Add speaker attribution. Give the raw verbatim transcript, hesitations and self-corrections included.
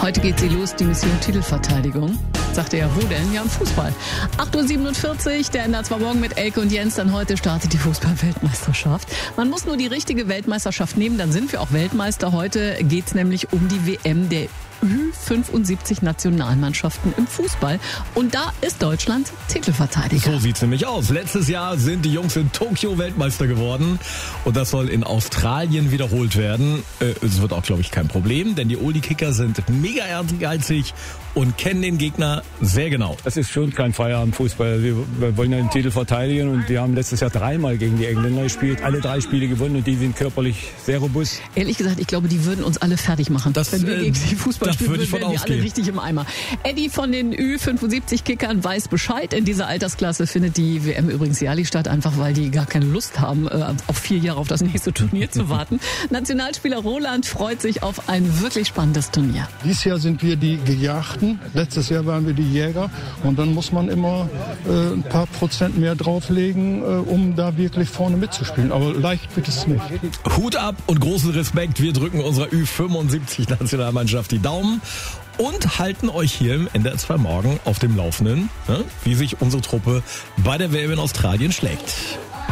Speaker 1: Heute geht sie los, die Mission Titelverteidigung. Sagte er, wo denn? Ja, im Fußball. acht Uhr siebenundvierzig, der Ender zwar morgen mit Elke und Jens, dann heute startet die Fußball-Weltmeisterschaft. Man muss nur die richtige Weltmeisterschaft nehmen, dann sind wir auch Weltmeister. Heute geht's nämlich um die W M der Ü fünfundsiebzig Nationalmannschaften im Fußball. Und da ist Deutschland Titelverteidiger.
Speaker 2: So sieht's nämlich aus. Letztes Jahr sind die Jungs in Tokio Weltmeister geworden. Und das soll in Australien wiederholt werden. Es wird auch, glaube ich, kein Problem, denn die Oldie-Kicker sind mega ehrgeizig und kennen den Gegner sehr genau.
Speaker 3: Das ist schon kein Feierabendfußball. Wir, wir wollen ja den Titel verteidigen und wir haben letztes Jahr dreimal gegen die Engländer gespielt. Alle drei Spiele gewonnen und die sind körperlich sehr robust.
Speaker 1: Ehrlich gesagt, ich glaube, die würden uns alle fertig machen.
Speaker 2: Das,
Speaker 1: wenn wir
Speaker 2: äh,
Speaker 1: gegen die Fußball spielen,
Speaker 2: würden wir
Speaker 1: alle richtig im Eimer. Eddie von den Ü fünfundsiebzig Kickern weiß Bescheid. In dieser Altersklasse findet die W M übrigens jährlich statt, einfach weil die gar keine Lust haben, auf vier Jahre auf das nächste Turnier zu warten. Nationalspieler Roland freut sich auf ein wirklich spannendes Turnier.
Speaker 4: Dieses Jahr sind wir die Gejagten. Letztes Jahr waren wir die Jäger. Und dann muss man immer äh, ein paar Prozent mehr drauflegen, äh, um da wirklich vorne mitzuspielen. Aber leicht wird es nicht.
Speaker 2: Hut ab und großen Respekt. Wir drücken unserer Ü fünfundsiebzig Nationalmannschaft die Daumen und halten euch hier im N D R zwei Morgen auf dem Laufenden, ne, wie sich unsere Truppe bei der W M in Australien schlägt.